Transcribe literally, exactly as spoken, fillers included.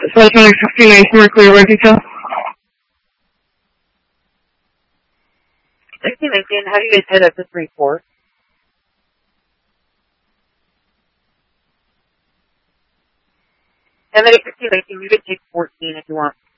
seventeen, fifteen, nineteen, more clear, more detail. sixteen, nineteen, how do you guys head up to three four? And then at sixteen, nineteen, you can take fourteen if you want.